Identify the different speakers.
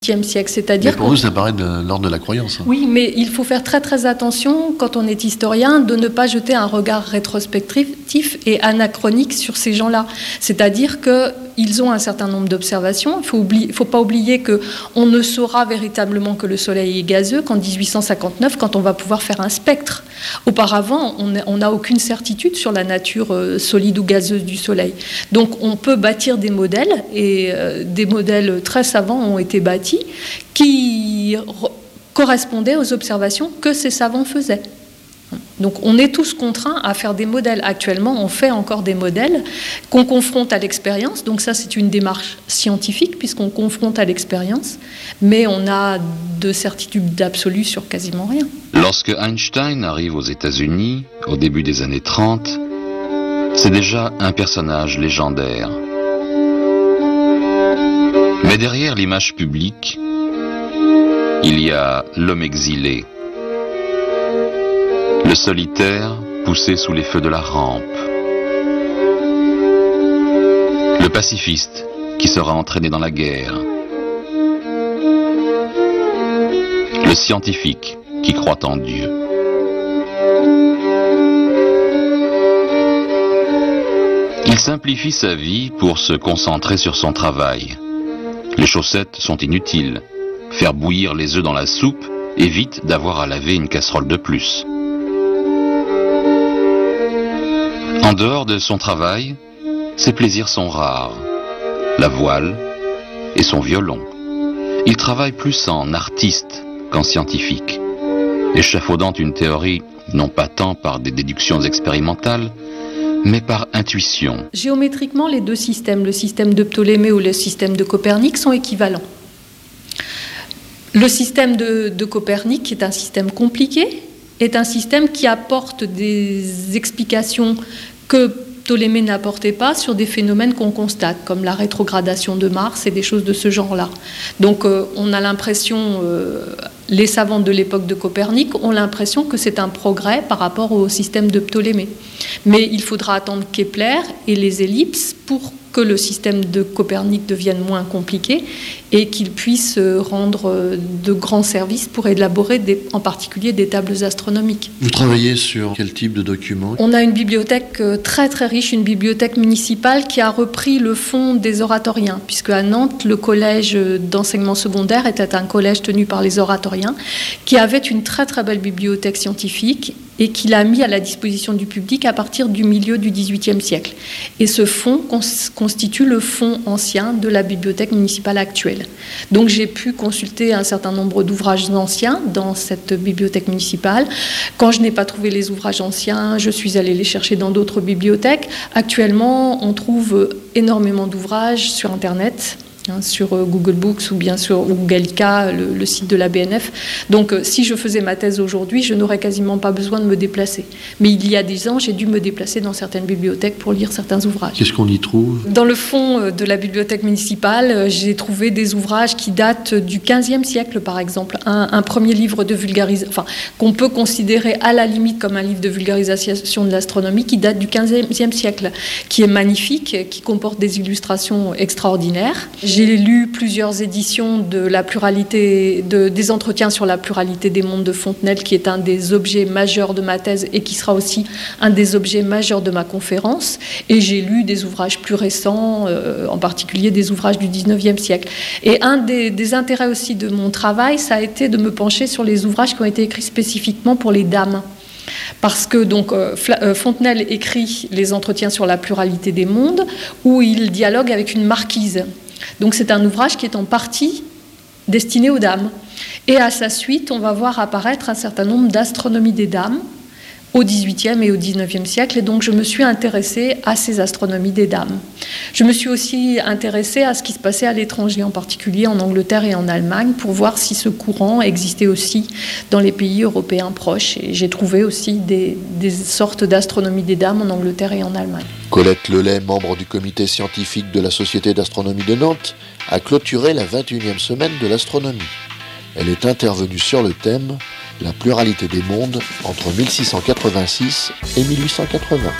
Speaker 1: XVIIIe siècle, c'est-à-dire
Speaker 2: mais pour eux, ça paraît de l'ordre de la croyance.
Speaker 1: Oui, mais il faut faire très très attention, quand on est historien, de ne pas jeter un regard rétrospectif et anachronique sur ces gens-là. C'est-à-dire qu'ils ont un certain nombre d'observations. Il ne faut pas oublier qu'on ne saura véritablement que le Soleil est gazeux qu'en 1859, quand on va pouvoir faire un spectre. Auparavant, on n'a aucune certitude sur la nature solide ou gazeuse du Soleil. Donc on peut bâtir des modèles, et des modèles très savants ont été bâtis, qui correspondaient aux observations que ces savants faisaient. Donc on est tous contraints à faire des modèles. Actuellement, on fait encore des modèles qu'on confronte à l'expérience. Donc ça, c'est une démarche scientifique, puisqu'on confronte à l'expérience, mais on a de certitude absolue sur quasiment rien.
Speaker 3: Lorsque Einstein arrive aux États-Unis, au début des années 30, c'est déjà un personnage légendaire. Mais derrière l'image publique, il y a l'homme exilé, le solitaire poussé sous les feux de la rampe, le pacifiste qui sera entraîné dans la guerre, le scientifique qui croit en Dieu. Il simplifie sa vie pour se concentrer sur son travail. Les chaussettes sont inutiles. Faire bouillir les œufs dans la soupe évite d'avoir à laver une casserole de plus. En dehors de son travail, ses plaisirs sont rares. La voile et son violon. Il travaille plus en artiste qu'en scientifique, échafaudant une théorie non pas tant par des déductions expérimentales, mais par intuition.
Speaker 1: Géométriquement, les deux systèmes, le système de Ptolémée ou le système de Copernic, sont équivalents. Le système de Copernic, qui est un système compliqué, est un système qui apporte des explications que Ptolémée n'apportait pas sur des phénomènes qu'on constate, comme la rétrogradation de Mars et des choses de ce genre-là. Donc on a l'impression, les savants de l'époque de Copernic ont l'impression que c'est un progrès par rapport au système de Ptolémée. Mais il faudra attendre Kepler et les ellipses pour que le système de Copernic devienne moins compliqué et qu'il puisse rendre de grands services pour élaborer en particulier des tables astronomiques.
Speaker 2: Vous travaillez sur quel type de documents ?
Speaker 1: On a une bibliothèque très très riche, une bibliothèque municipale qui a repris le fonds des oratoriens, puisque à Nantes, le collège d'enseignement secondaire était un collège tenu par les oratoriens, qui avait une très très belle bibliothèque scientifique et qu'il a mis à la disposition du public à partir du milieu du XVIIIe siècle. Et ce fonds constitue le fonds ancien de la bibliothèque municipale actuelle. Donc j'ai pu consulter un certain nombre d'ouvrages anciens dans cette bibliothèque municipale. Quand je n'ai pas trouvé les ouvrages anciens, je suis allée les chercher dans d'autres bibliothèques. Actuellement, on trouve énormément d'ouvrages sur Internet, sur Google Books ou bien sur Gallica, le site de la BNF. Donc si je faisais ma thèse aujourd'hui, je n'aurais quasiment pas besoin de me déplacer. Mais il y a 10 ans, j'ai dû me déplacer dans certaines bibliothèques pour lire certains ouvrages.
Speaker 2: Qu'est-ce qu'on y trouve ?
Speaker 1: Dans le fond de la bibliothèque municipale, j'ai trouvé des ouvrages qui datent du XVe siècle, par exemple. Un premier livre de vulgarisation, qu'on peut considérer à la limite comme un livre de vulgarisation de l'astronomie, qui date du XVe siècle, qui est magnifique, qui comporte des illustrations extraordinaires. J'ai lu plusieurs éditions de la pluralité, des entretiens sur la pluralité des mondes de Fontenelle, qui est un des objets majeurs de ma thèse et qui sera aussi un des objets majeurs de ma conférence. Et j'ai lu des ouvrages plus récents, en particulier des ouvrages du XIXe siècle. Et un des intérêts aussi de mon travail, ça a été de me pencher sur les ouvrages qui ont été écrits spécifiquement pour les dames. Parce que donc Fontenelle écrit les entretiens sur la pluralité des mondes, où il dialogue avec une marquise. Donc c'est un ouvrage qui est en partie destiné aux dames. Et à sa suite, on va voir apparaître un certain nombre d'astronomies des dames au XVIIIe et au XIXe siècle. Et donc je me suis intéressée à ces astronomies des dames. Je me suis aussi intéressée à ce qui se passait à l'étranger, en particulier en Angleterre et en Allemagne, pour voir si ce courant existait aussi dans les pays européens proches. Et j'ai trouvé aussi des sortes d'astronomies des dames en Angleterre et en Allemagne.
Speaker 4: Colette Lelay, membre du comité scientifique de la Société d'astronomie de Nantes, a clôturé la 21e semaine de l'astronomie. Elle est intervenue sur le thème « La pluralité des mondes entre 1686 et 1880 ».